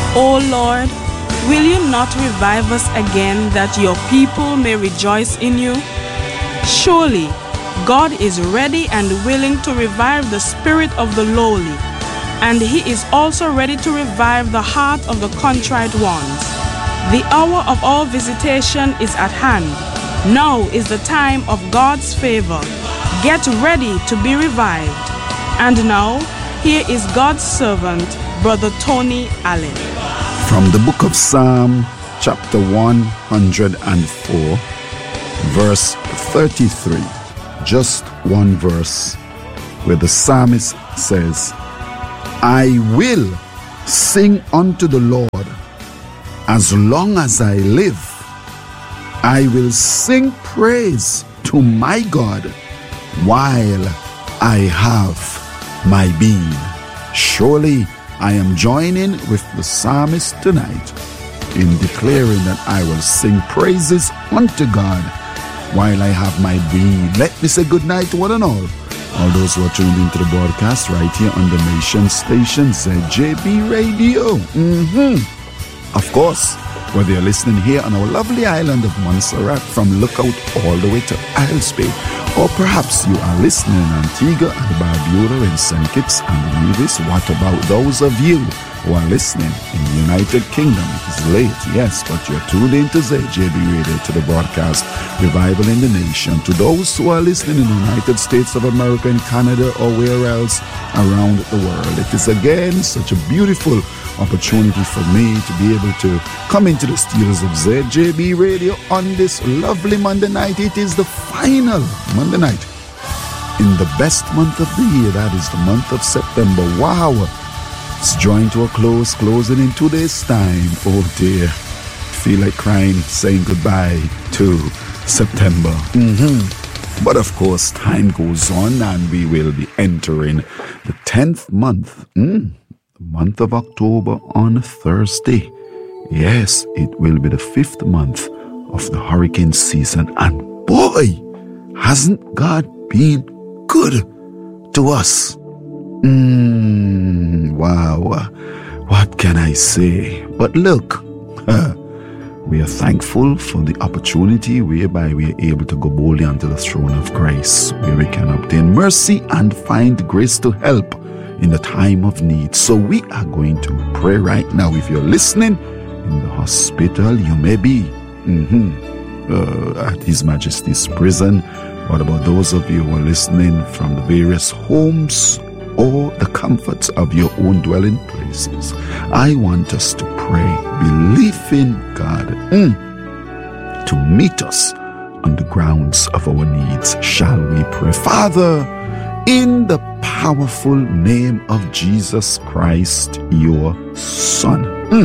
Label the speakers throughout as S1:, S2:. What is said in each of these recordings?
S1: O Lord, will you not revive us again that your people may rejoice in you? Surely, God is ready and willing to revive the spirit of the lowly, and He is also ready to revive the heart of the contrite ones. The hour of our visitation is at hand. Now is the time of God's favor. Get ready to be revived. And now, here is God's servant, Brother Tony Allen.
S2: From the book of Psalm, chapter 104, verse 33. Just one verse where the psalmist says, I will sing unto the Lord as long as I live. I will sing praise to my God while I have my being. Surely I am joining with the psalmist tonight in declaring that I will sing praises unto God while I have my being. Let me say good night to one and all those who are tuned into the broadcast right here on the nation station ZJB Radio. Of course, whether you're listening here on our lovely island of Montserrat from Lookout all the way to Isles Bay, or perhaps you are listening in Antigua and Barbuda, in St. Kitts and Nevis. What about those of you who are listening in the United Kingdom? It is late, yes, but you're tuned into ZJB Radio, to the broadcast Revival in the Nation. To those who are listening in the United States of America, in Canada, or where else around the world, it is again such a beautiful opportunity for me to be able to come into the studios of ZJB Radio on this lovely Monday night. It is the final Monday night in the best month of the year, that is the month of September. Wow, it's drawing to a close, closing in 2 days' time. Oh dear, feel like crying, saying goodbye to September. But of course, time goes on and we will be entering the 10th month, the month of October on Thursday. Yes, it will be the 5th month of the hurricane season. And boy, hasn't God been good to us? Wow, what can I say? But look, we are thankful for the opportunity whereby we are able to go boldly unto the throne of grace, where we can obtain mercy and find grace to help in the time of need. So we are going to pray right now. If you're listening in the hospital, you may be at His Majesty's prison. What about those of you who are listening from the various homes or the comforts of your own dwelling places? I want us to pray, believing God to meet us on the grounds of our needs. Shall we pray? Father, in the powerful name of Jesus Christ, your Son,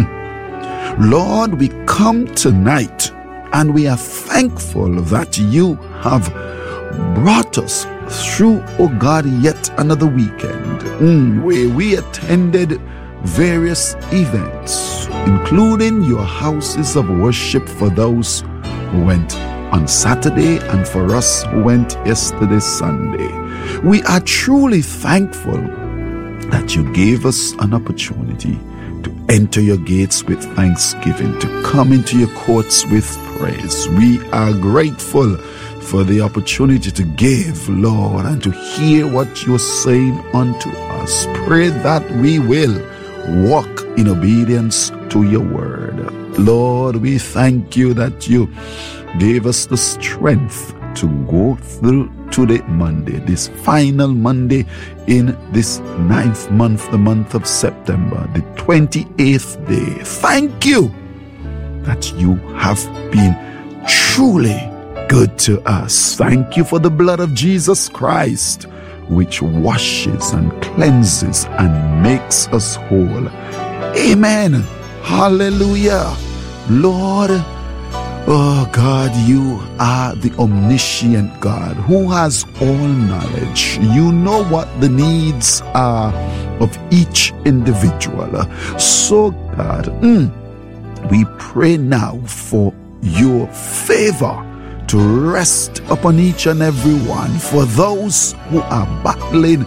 S2: Lord, we come tonight and we are thankful that you have brought us through, oh God, yet another weekend where we attended various events, including your houses of worship for those who went on Saturday and for us who went yesterday, Sunday. We are truly thankful that you gave us an opportunity to enter your gates with thanksgiving, to come into your courts with praise. We are grateful for the opportunity to give, Lord, and to hear what you're saying unto us. Pray that we will walk in obedience to your word. Lord, we thank you that you gave us the strength to go through today, Monday, this final Monday in this 9th month, the month of September, the 28th day. Thank you that you have been truly good to us. Thank you for the blood of Jesus Christ, which washes and cleanses and makes us whole. Amen. Hallelujah. Lord, oh God, you are the omniscient God who has all knowledge. You know what the needs are of each individual. So God, we pray now for your favor to rest upon each and every one. For those who are battling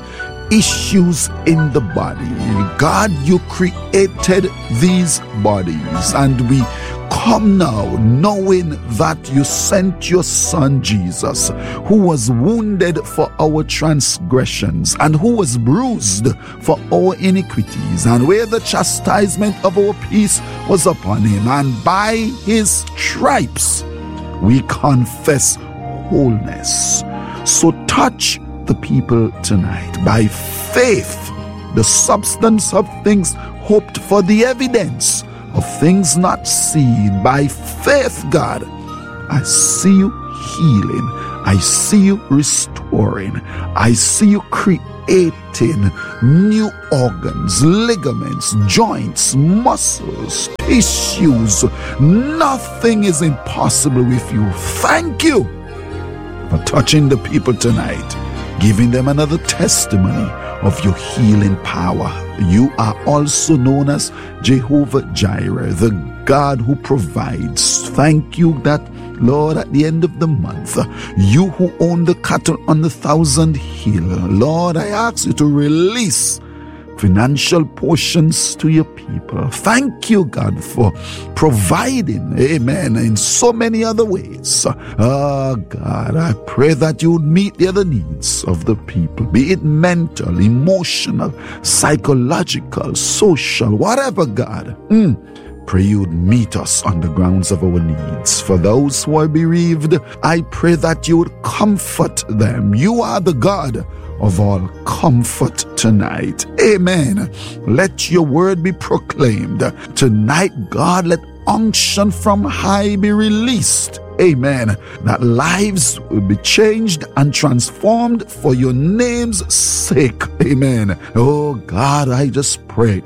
S2: issues in the body. God, you created these bodies, and we come now knowing that you sent your son Jesus, who was wounded for our transgressions and who was bruised for our iniquities, and where the chastisement of our peace was upon him, and by his stripes we confess wholeness. So touch the people tonight. By faith, the substance of things hoped for, the evidence of things not seen. By faith, God, I see you healing. I see you restoring. I see you creating new organs, ligaments, joints, muscles, tissues. Nothing is impossible with you. Thank you for touching the people tonight, giving them another testimony of your healing power. You are also known as Jehovah Jireh, the God who provides. Thank you that, Lord, at the end of the month, you who own the cattle on the 1,000 hill, Lord, I ask you to release financial portions to your people. Thank you, God, for providing, amen, in so many other ways. God, I pray that you would meet the other needs of the people, be it mental, emotional, psychological, social, whatever, God. Pray you would meet us on the grounds of our needs. For those who are bereaved, I pray that you would comfort them. You are the God of all comfort tonight. Amen. Let your word be proclaimed. Tonight, God, let unction from high be released. Amen. That lives will be changed and transformed for your name's sake. Amen. Oh God, I just pray.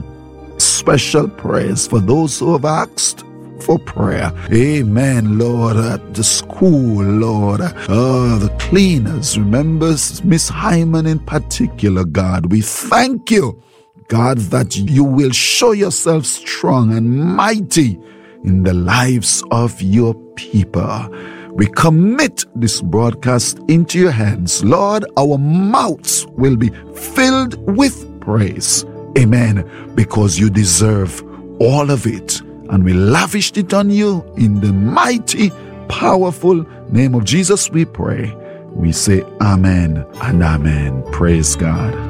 S2: Special prayers for those who have asked for prayer. Amen, Lord. At the school, Lord. The cleaners. Remember Miss Hyman in particular, God. We thank you, God, that you will show yourself strong and mighty in the lives of your people. We commit this broadcast into your hands. Lord, our mouths will be filled with praise. Amen. Because you deserve all of it. And we lavished it on you. In the mighty, powerful name of Jesus we pray. We say amen and amen. Praise God.